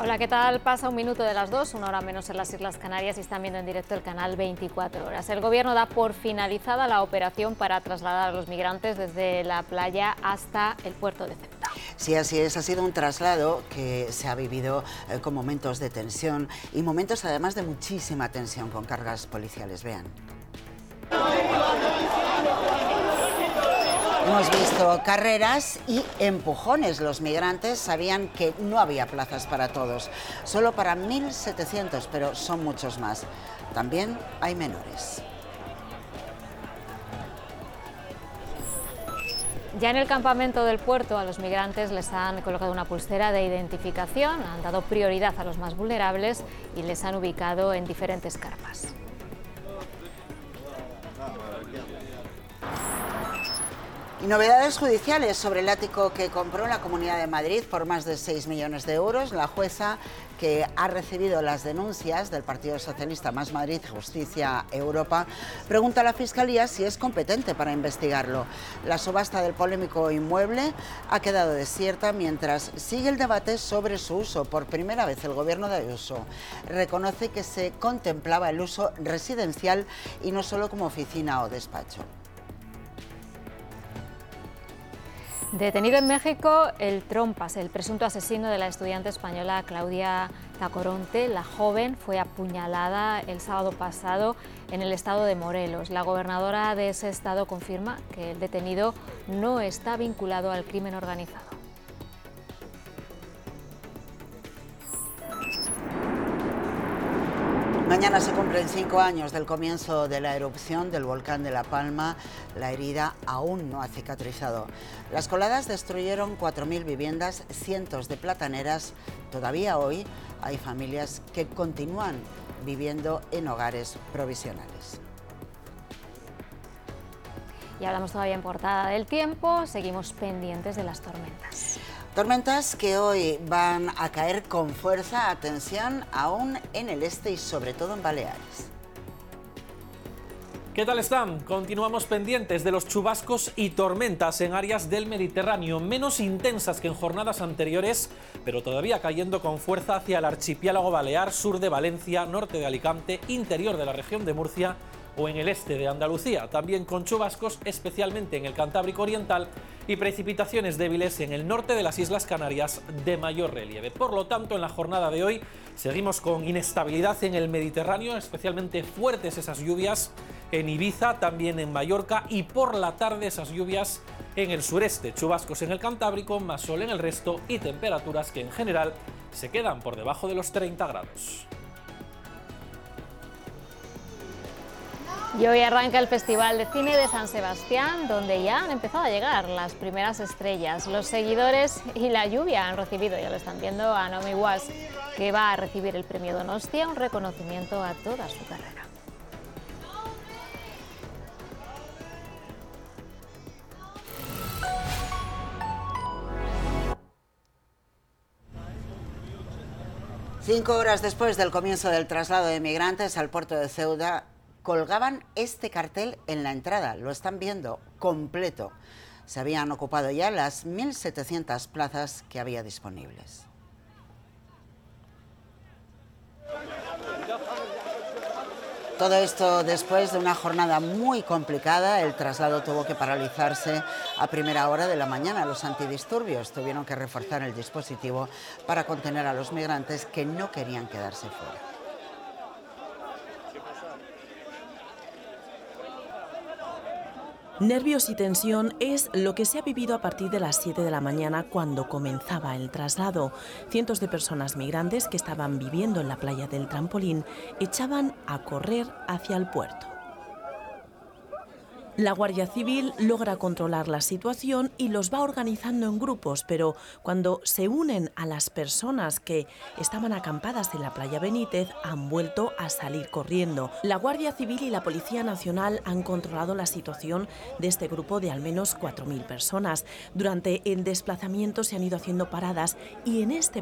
Hola, ¿qué tal? Pasa un minuto de las 2, una hora menos en las Islas Canarias y están viendo en directo el canal 24 horas. El Gobierno da por finalizada la operación para trasladar a los migrantes desde la playa hasta el puerto de Ceuta. Sí, así es. Ha sido un traslado que se ha vivido con momentos de tensión y momentos además de muchísima tensión con cargas policiales. Vean. Hemos visto carreras y empujones. Los migrantes sabían que no había plazas para todos, solo para 1.700, pero son muchos más. También hay menores. Ya en el campamento del puerto a los migrantes les han colocado una pulsera de identificación, han dado prioridad a los más vulnerables y les han ubicado en diferentes carpas. Y novedades judiciales sobre el ático que compró la Comunidad de Madrid por más de 6 millones de euros. La jueza, que ha recibido las denuncias del Partido Socialista Más Madrid, Justicia Europa, pregunta a la Fiscalía si es competente para investigarlo. La subasta del polémico inmueble ha quedado desierta mientras sigue el debate sobre su uso. Por primera vez el Gobierno de Ayuso reconoce que se contemplaba el uso residencial y no solo como oficina o despacho. Detenido en México el Trompas, el presunto asesino de la estudiante española Claudia Tacoronte. La joven fue apuñalada el sábado pasado en el estado de Morelos. La gobernadora de ese estado confirma que el detenido no está vinculado al crimen organizado. Mañana se cumplen 5 años del comienzo de la erupción del volcán de La Palma. La herida aún no ha cicatrizado. Las coladas destruyeron 4.000 viviendas, cientos de plataneras. Todavía hoy hay familias que continúan viviendo en hogares provisionales. Y hablamos todavía en portada del tiempo, seguimos pendientes de las tormentas. Tormentas que hoy van a caer con fuerza, atención, aún en el este y sobre todo en Baleares. ¿Qué tal están? Continuamos pendientes de los chubascos y tormentas en áreas del Mediterráneo, menos intensas que en jornadas anteriores, pero todavía cayendo con fuerza hacia el archipiélago balear, sur de Valencia, norte de Alicante, interior de la región de Murcia o en el este de Andalucía, también con chubascos especialmente en el Cantábrico Oriental y precipitaciones débiles en el norte de las Islas Canarias de mayor relieve. Por lo tanto, en la jornada de hoy seguimos con inestabilidad en el Mediterráneo, especialmente fuertes esas lluvias en Ibiza, también en Mallorca, y por la tarde esas lluvias en el sureste, chubascos en el Cantábrico, más sol en el resto y temperaturas que en general se quedan por debajo de los 30 grados. Y hoy arranca el Festival de Cine de San Sebastián, donde ya han empezado a llegar las primeras estrellas. Los seguidores y la lluvia han recibido, ya lo están viendo, a Naomi Watts, que va a recibir el premio Donostia, un reconocimiento a toda su carrera. Cinco horas después del comienzo del traslado de migrantes al puerto de Ceuta, colgaban este cartel en la entrada, lo están viendo, completo. Se habían ocupado ya las 1.700 plazas que había disponibles. Todo esto después de una jornada muy complicada. El traslado tuvo que paralizarse a primera hora de la mañana. Los antidisturbios tuvieron que reforzar el dispositivo para contener a los migrantes que no querían quedarse fuera. Nervios y tensión es lo que se ha vivido a partir de las 7 de la mañana cuando comenzaba el traslado. Cientos de personas migrantes que estaban viviendo en la playa del Trampolín echaban a correr hacia el puerto. La Guardia Civil logra controlar la situación y los va organizando en grupos, pero cuando se unen a las personas que estaban acampadas en la playa Benítez, han vuelto a salir corriendo. La Guardia Civil y la Policía Nacional han controlado la situación de este grupo de al menos 4.000 personas. Durante el desplazamiento se han ido haciendo paradas y en este